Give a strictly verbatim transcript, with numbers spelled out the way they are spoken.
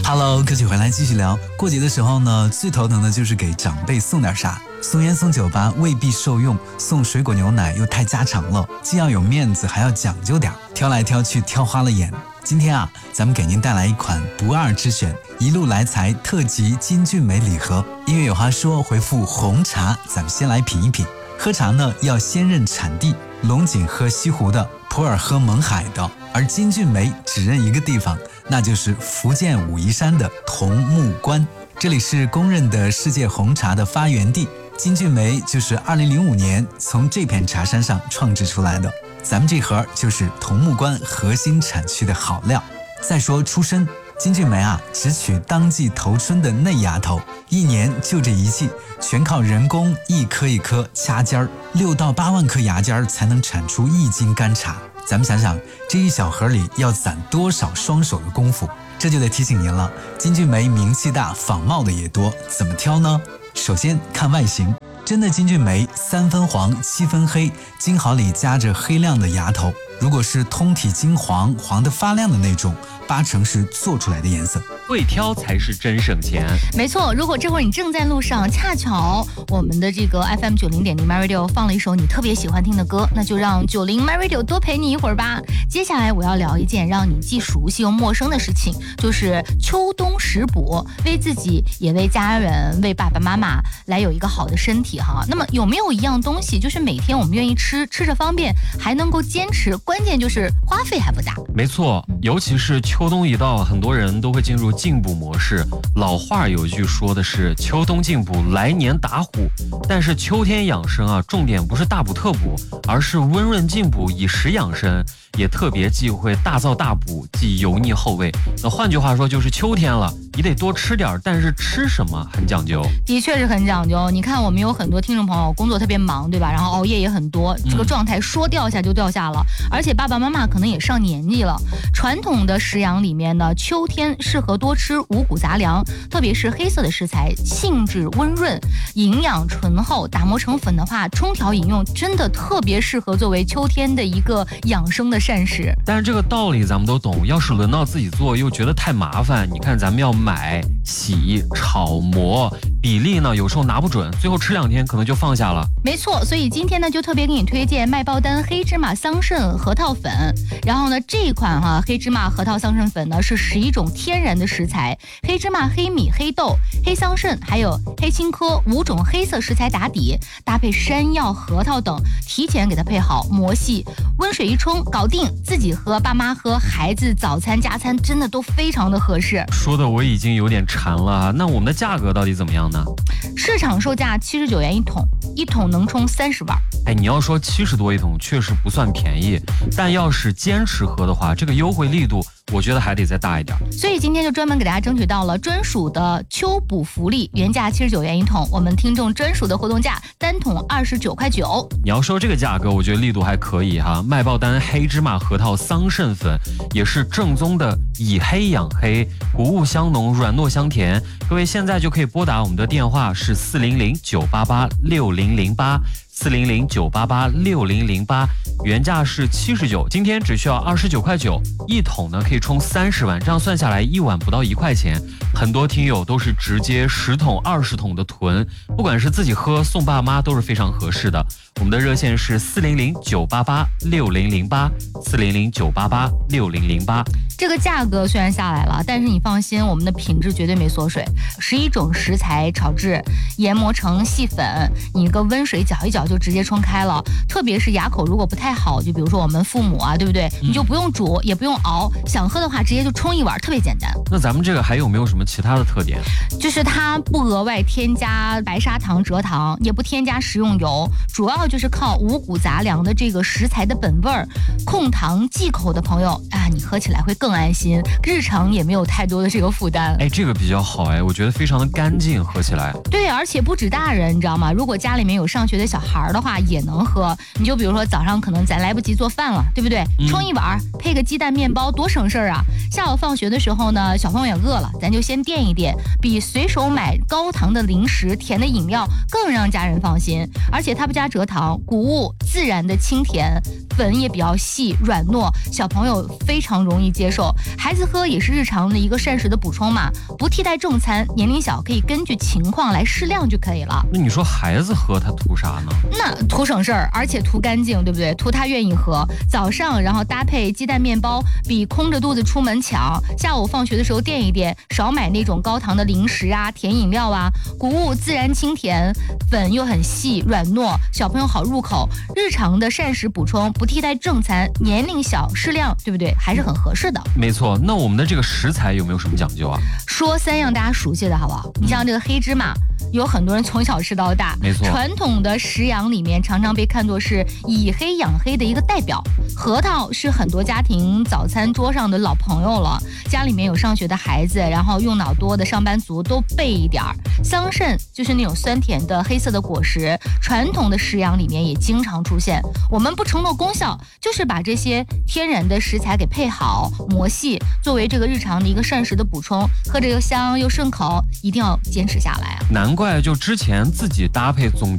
Hello， 歌曲回来继续聊。过节的时候呢，最头疼的就是给长辈送点啥，送烟送酒吧未必受用，送水果牛奶又太家常了，既要有面子还要讲究点，挑来挑去挑花了眼。今天啊，咱们给您带来一款不二之选，一路来财特级金骏眉礼盒。音乐有话说，回复红茶，咱们先来品一品。喝茶呢，要先认产地，龙井喝西湖的，普洱喝勐海的，而金骏眉只认一个地方，那就是福建武夷山的桐木关。这里是公认的世界红茶的发源地，金骏眉就是二零零五年从这片茶山上创制出来的。咱们这盒就是桐木关核心产区的好料。再说出身，金骏眉啊，只取当季头春的嫩芽头，一年就这一季，全靠人工一颗一颗掐尖儿，六到八万颗芽尖才能产出一斤干茶。咱们想想，这一小盒里要攒多少双手的功夫？这就得提醒您了，金骏眉名气大，仿冒的也多，怎么挑呢？首先看外形，真的金骏眉三分黄七分黑，金毫里夹着黑亮的芽头。如果是通体金黄，黄得发亮的那种，八成是做出来的颜色。 会挑才是真省钱。 没错，如果这会儿你正在路上，恰巧我们的这个 F M 九零点零 My Radio 放了一首你特别喜欢听的歌，那就让九零 My Radio 多陪你一会儿吧。接下来我要聊一件让你既熟悉又陌生的事情，就是秋冬食补，为自己也为家人为爸爸妈妈来有一个好的身体哈。那么有没有一样东西，就是每天我们愿意吃，吃着方便，还能够坚持，关键就是花费还不大。 没错，尤其是秋冬一到，很多人都会进入进补模式。老话有一句说的是秋冬进补，来年打虎。但是秋天养生啊，重点不是大补特补，而是温润进补，以食养生，也特别忌讳大燥大补，忌油腻厚味。那换句话说，就是秋天了，你得多吃点，但是吃什么很讲究。 的确是很讲究。你看我们有很多听众朋友工作特别忙，对吧？然后熬夜也很多，这个状态说掉下就掉下了。嗯、而且爸爸妈妈可能也上年纪了。传统的食养里面呢，秋天适合多吃五谷杂粮，特别是黑色的食材，性质温润，营养醇厚，打磨成粉的话，冲调饮用，真的特别适合作为秋天的一个养生的膳食。 但是这个道理咱们都懂，要是轮到自己做，又觉得太麻烦。你看咱们要买、洗、炒、磨，比例呢有时候拿不准，最后吃两天可能就放下了。 没错，所以今天呢就特别给你推荐麦包丹黑芝麻桑葚核桃粉。然后呢，这一款哈、啊、黑芝麻核桃桑葚粉呢是十一种天然的食材，黑芝麻、黑米、黑豆、黑桑葚还有黑青稞五种黑色食材打底，搭配山药、核桃等，提前给它配好，磨细，温水一冲，搞定。自己喝、爸妈喝、孩子早餐、加餐，真的都非常的合适。 说的我已经有点馋了，那我们的价格到底怎么样呢？ 市场售价七十九元一桶，一桶能冲三十碗。 哎，你要说七十多一桶，确实不算便宜，但要是坚持喝的话，这个优惠力度我觉得还得再大一点。 所以今天就专门给大家争取到了专属的秋补福利，原价七十九元一桶，我们听众专属的活动价，单桶二十九块九。 你要说这个价格，我觉得力度还可以哈。麦爆丹黑芝麻核桃桑葚粉也是正宗的以黑养黑，谷物香浓，软糯香甜。各位现在就可以拨打我们的电话是四零零九八八六零零八。四零零九八八六零零八，原价是七十九，今天只需要二十九块九，一桶呢可以冲三十碗，这样算下来一碗不到一块钱。很多听友都是直接十桶、二十桶的囤，不管是自己喝送爸妈都是非常合适的。我们的热线是四零零九八八六零零八，四零零九八八六零零八。 这个价格虽然下来了，但是你放心，我们的品质绝对没缩水。十一种食材炒制，研磨成细粉，你一个温水搅一搅就直接冲开了。特别是牙口如果不太好，就比如说我们父母啊，对不对？你就不用煮，也不用熬，想喝的话直接就冲一碗，特别简单。 那咱们这个还有没有什么其他的特点？ 就是它不额外添加白砂糖、蔗糖，也不添加食用油，主要就是靠五谷杂粮的这个食材的本味儿。控糖忌口的朋友啊，你喝起来会更安心，日常也没有太多的这个负担。 哎，这个比较好哎，我觉得非常的干净，喝起来。 对，而且不止大人，你知道吗？如果家里面有上学的小孩的话，也能喝。你就比如说早上可能咱来不及做饭了，对不对？冲一碗，配个鸡蛋面包，多省事儿啊！下午放学的时候呢，小朋友也饿了，咱就先垫一垫，比随手买高糖的零食、甜的饮料更让家人放心。而且它不加蔗糖，谷物自然的清甜，粉也比较细软糯，小朋友非常容易接受。孩子喝也是日常的一个膳食的补充嘛，不替代正餐，年龄小可以根据情况来适量就可以了。 那你说孩子喝他图啥呢？ 那图省事儿，而且图干净，对不对？图他愿意喝。早上然后搭配鸡蛋面包，比空着肚子出门强。下午放学的时候垫一垫，少买那种高糖的零食啊、甜饮料啊。谷物自然清甜，粉又很细软糯，小朋友好入口。日常的膳食补充，不替代正餐，年龄小适量，对不对？还是很合适的。 没错，那我们的这个食材有没有什么讲究啊？ 说三样大家熟悉的好不好？你像这个黑芝麻，有很多人从小吃到大， 没错。 传统的食养里面常常被看作是以黑养黑的一个代表。核桃是很多家庭早餐桌上的老朋友了，家里面有上学的孩子，然后用脑多的上班族都备一点儿。桑葚就是那种酸甜的黑色的果实，传统的食养里面也经常出现。我们不承诺功效，就是把这些天然的食材给配好磨细，作为这个日常的一个膳食的补充，喝着又香又顺口，一定要坚持下来啊！ 难怪就之前自己搭配总